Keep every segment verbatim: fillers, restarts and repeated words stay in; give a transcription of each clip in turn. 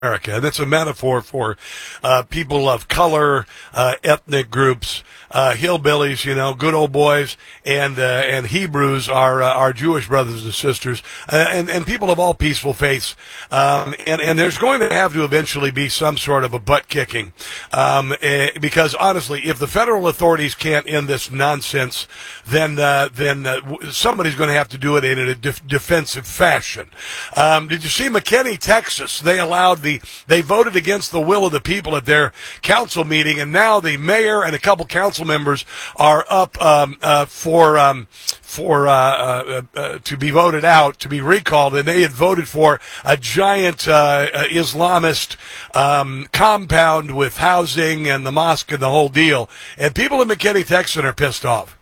America. And that's a metaphor for uh, people of color, uh, ethnic groups, uh, hillbillies, you know, good old boys, and uh, and Hebrews, our uh, our Jewish brothers and sisters, uh, and and people of all peaceful faiths. Um, and and there's going to have to eventually be some sort of a butt kicking, um, eh, because honestly, if the federal authorities can't end this nonsense, then uh, then uh, somebody's going to have to do it in a def- defensive fashion. Um, did you see McKinney, Texas? They allowed the They voted against the will of the people at their council meeting, and now the mayor and a couple council members are up um, uh, for um, for uh, uh, uh, to be voted out, to be recalled, and they had voted for a giant uh, uh, Islamist um, compound with housing and the mosque and the whole deal. And people in McKinney, Texas are pissed off.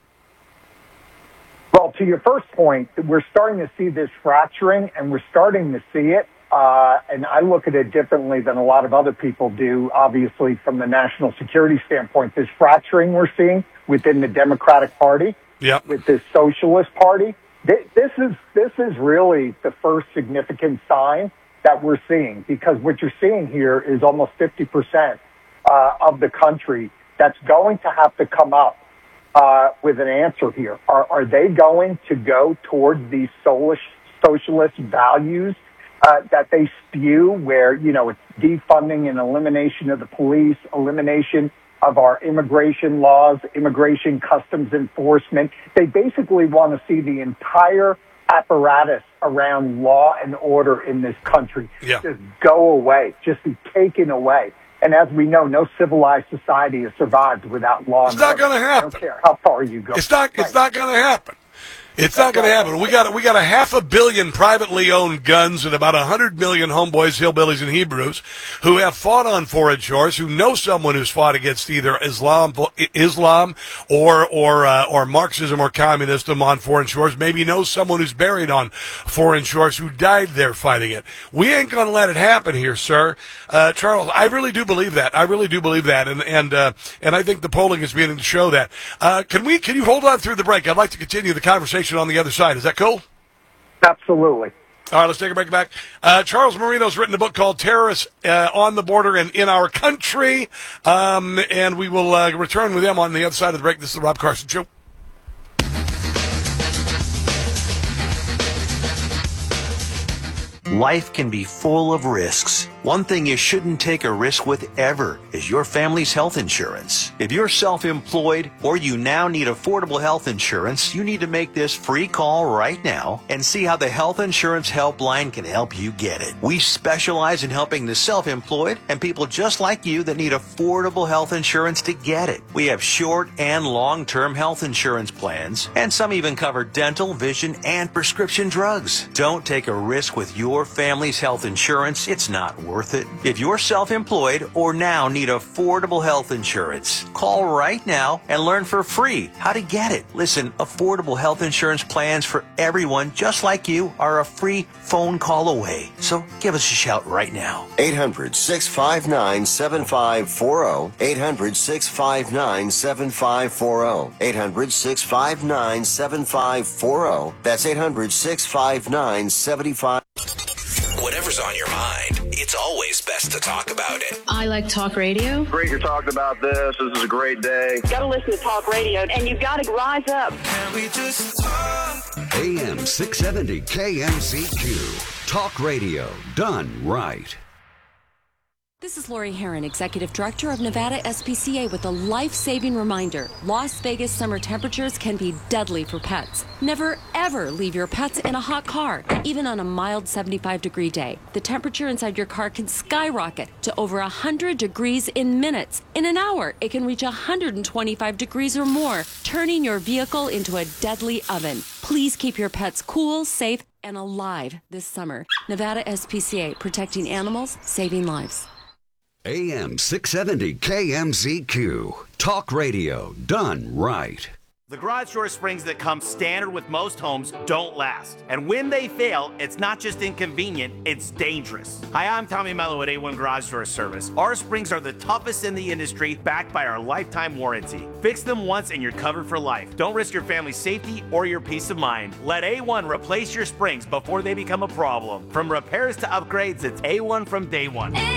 Well, to your first point, we're starting to see this fracturing, and we're starting to see it. Uh, and I look at it differently than a lot of other people do, obviously, from the national security standpoint. This fracturing we're seeing within the Democratic Party, yep. with this Socialist Party, th- this is this is really the first significant sign that we're seeing, because what you're seeing here is almost fifty percent uh, of the country that's going to have to come up uh, with an answer here. Are, are they going to go towards these socialist, socialist values Uh, that they spew, where, you know, it's defunding and elimination of the police, elimination of our immigration laws, immigration customs enforcement? They basically want to see the entire apparatus around law and order in this country yeah. just go away, just be taken away. And as we know, no civilized society has survived without law it's and order. It's not going to happen. I don't care how far you go. It's not, it's not going to happen. It's not going to happen. We got we got a half a billion privately owned guns and about a hundred million homeboys, hillbillies, and Hebrews who have fought on foreign shores, who know someone who's fought against either Islam, Islam, or or uh, or Marxism or communism on foreign shores. Maybe know someone who's buried on foreign shores who died there fighting it. We ain't going to let it happen here, sir. Uh, Charles, I really do believe that. I really do believe that, and and uh, and I think the polling is beginning to show that. Uh, can we? Can you hold on through the break? I'd like to continue the conversation on the other side. Is that cool? Absolutely. All right, let's take a break back. Uh, Charles Marino's written a book called Terrorists uh, on the Border and in Our Country, um, and we will uh, return with them on the other side of the break. This is the Rob Carson Show. Life can be full of risks. One thing you shouldn't take a risk with ever is your family's health insurance. If you're self-employed or you now need affordable health insurance, you need to make this free call right now and see how the Health Insurance Helpline can help you get it. We specialize in helping the self-employed and people just like you that need affordable health insurance to get it. We have short and long-term health insurance plans, and some even cover dental, vision, and prescription drugs. Don't take a risk with your family's health insurance. It's not worth it. If you're self-employed or now need affordable health insurance, call right now and learn for free how to get it. Listen, affordable health insurance plans for everyone just like you are a free phone call away. So give us a shout right now. eight hundred, six five nine, seven five four zero. eight hundred, six five nine, seven five four zero. eight hundred, six five nine, seven five four zero. That's eight hundred, six five nine, seven five. Whatever's on your mind, it's always best to talk about it. I like talk radio. Great you're talking about this. This is a great day. You got to listen to talk radio, and you got to rise up. Can we just talk? A M six seventy K M C Q. Talk radio done right. This is Lori Herron, Executive Director of Nevada S P C A, with a life-saving reminder. Las Vegas summer temperatures can be deadly for pets. Never, ever leave your pets in a hot car, even on a mild seventy-five degree day. The temperature inside your car can skyrocket to over one hundred degrees in minutes. In an hour, it can reach one hundred twenty-five degrees or more, turning your vehicle into a deadly oven. Please keep your pets cool, safe, and alive this summer. Nevada S P C A, protecting animals, saving lives. A M six seventy K M Z Q. Talk radio done right. The garage door springs that come standard with most homes don't last. And when they fail, it's not just inconvenient, it's dangerous. Hi, I'm Tommy Mello at A one Garage Door Service. Our springs are the toughest in the industry, backed by our lifetime warranty. Fix them once and you're covered for life. Don't risk your family's safety or your peace of mind. Let A one replace your springs before they become a problem. From repairs to upgrades, it's A one from day one.